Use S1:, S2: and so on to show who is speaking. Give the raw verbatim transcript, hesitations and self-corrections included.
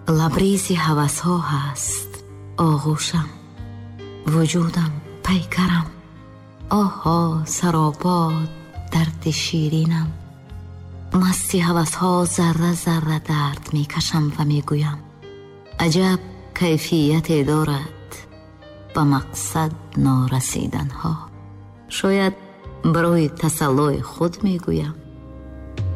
S1: لبریزی هوس ها هست آغوشم، وجودم پیکرم، آها سراپا درد شیرینم. مستی هوس ها ذره ذره درد می کشم و می گویم عجب کیفیت دارد به مقصد نارسیدن ها. شاید برای تسلای خود می گویم